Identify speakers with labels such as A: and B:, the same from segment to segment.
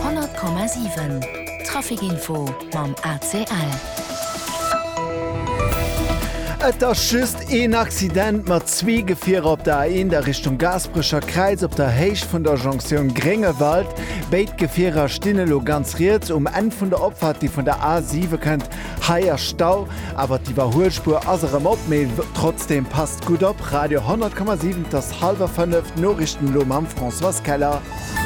A: 100,7 Trafikinfo mam ACL.
B: Et schüst een Accident mat 2 Gefierer op der A1 der Richtung Gasbrischer Kreis op der Heich vun der Jonction Grengewald. Beit Gefierer Stinnelo ganz riet en vun der Opfahrt, die vun der A7 kennt, haier Stau, aber die Überholspur aserem opmail trotzdem passt gut op. Radio 100,7 das 4:30 Norrichten Lom am François Keller.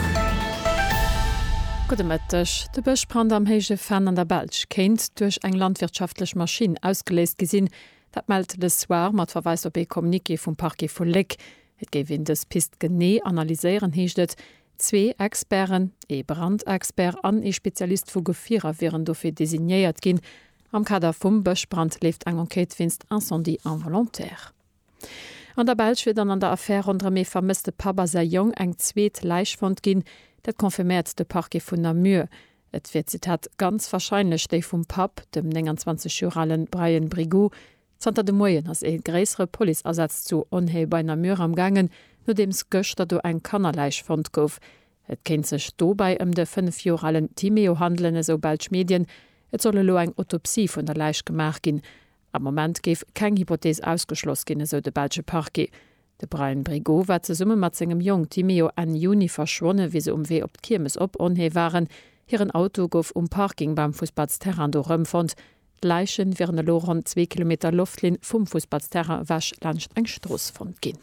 C: Gutemittech, de Bëchbrand am Heige Fan an der Belsch kenint duch eng landwirtschaftlich Maschine ausgelesest gesinn. Dat meldt de Soir mat verweis op e Kommuniké vum Parquet vu Leck. Et gewinn des Pist gené analyseieren heeschtet. 2 Experten, e Brandexpert an e Spezialist vu Gefierer wären dofir designéiert ginn. Am Kader vum Bëchbrand left eng Enquetevinst Incendie involontaire. An der Belsch wird an der Affaire rund méi vermisste Papa sei Jong eng zweet Leichfond ginn. Dat konfirmiert de Parquet vun Namur. Et wird Zitat ganz wahrscheinlich déi vum Pap, dem 29-jährigen Brian Brigoux, Zter de Moien ass e gräisere Poliersatz zu onhei bei Namur am gangen, no dems Göcht dat du eng Kannerleich fand gouf. Et kennt sech dobei de 5-jährigen Timeo handeln eso Belsch Medien, et solle lo eng Autopsie vun der Leich gemach gin. Am Moment geef keng Hypothees ausgeschloss gin eso de Belsche Parquet. De Brian Brigoux war ze summe mat engem Jong Timeo an Juni verschwonne, wie se weh op Kirmes op onhei waren. Hiren Auto gouf Parking beim Fußballsterran do rëmfond. Leichen wären lo rund 2 Kilometer Luftlin vum Fußballsterra wasch lacht eng Stross von ginn.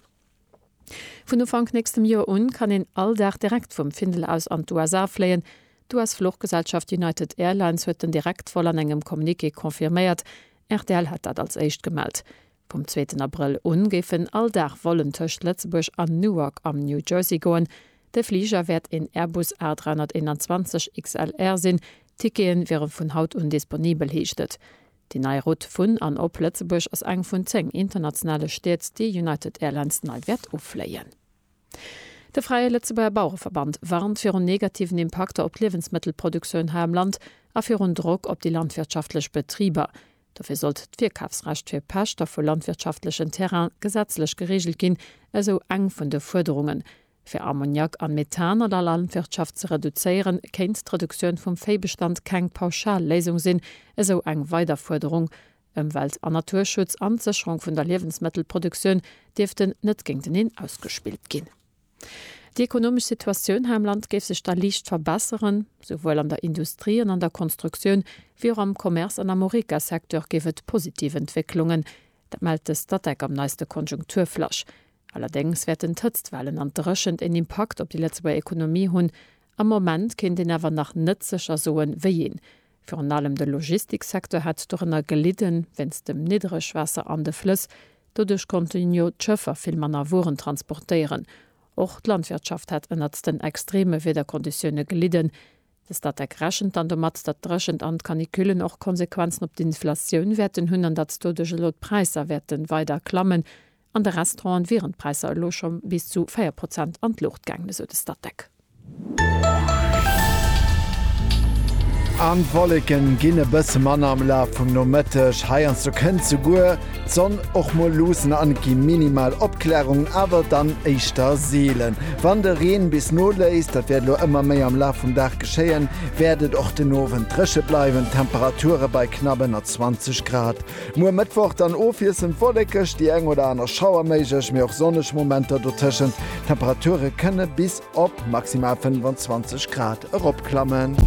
C: Vun Ufang nächstem Jahr kann en alldach direkt vum Findel aus an USA fleien. Du as Fluchgesellschaft United Airlines huet den direkt voll an engem Kommuniké konfirméiert. RTL hat dat als echt gemeldt. Vom 2. April gefen alldach wollen töcht Lettzeburg an Newark am New Jersey goen. De Flieger werd in Airbus A321 XLR sinn. Tikeen wären vun Haut undisponibel heechtet. Die neue Route vun an op Lettzeburg ass eng vun 10 internationale Städts die United Airlines Neuwert aufleien. Der Freie Lettzeburger Bauernverband warnt fir un negativen Impakte op Lebensmittelproduktion ha im Land a fir un Druck op die landwirtschaftlich Betrieber. Dafür sollt d'Wirkaftsrecht fir Pächter vu landwirtschaftlichen Terrain gesetzlich geregelt gin, also eng vun de Forderungen. Für Ammoniak an Methan an der Landwirtschaft zu reduzieren, kennt die Reduktion vom Viehbestand keine Pauschallesung sinn, also eng Weiterforderung. Umwelt- an Naturschutz an Sicherung von der Lebensmittelproduktion dürften nicht gegen den ausgespielt gehen. Die ökonomische Situation im Land geht sich da leicht verbessern, sowohl an der Industrie und an der Konstruktion wie auch am Commerce- und am Morika-Sektor gibt es positive Entwicklungen. Das meldet das Stadtdeck am neuesten Konjunkturflash. Allerdings werden Tëtzwellen an drëschend en Impact op die Lettzeburger Ökonomie hunn. Am Moment kind den awer nach nëtzecher soen wéien. Für an allem de Logistiksektor hat durchënner gelitten, wenns dem niederrech Wasser an de Flüss, dodurch kontinio d'Schëffer vill manner Wuren transportieren. Och d' Landwirtschaft hat ënnert den extreme Wederkonditionne gelitten. Das dat errächend an de mat dat drëschend an Kaniküllen och Konsequenzen op d'Inflationun werden hunn an dat dodege Lotpreiser werden weiter klammen. An der Restaurant wären Preise lo schon bis zu 4% an die Luft gegangen, so das Stadtdeck.
B: An Wolleken ginne bësse Mann am Laf vum Nomettech haiern zu kennt zu guer, zonn och mo losen an gi minimal Opklärung, awer dann eichter Seelen. Wann der Reen bis noläist, dat werd lo immer méi am Laf vum Dach geschéien, werdet och den Owen dresche bleiwen, Temperature bei knappen 20 Grad. Mo Mittwoch dann ofiessen Wollekech, die eng oder aner Schauermeigech mir auch sonnech Momente dotschen. Temperature kënne bis op maximal 25 Grad eropklammen.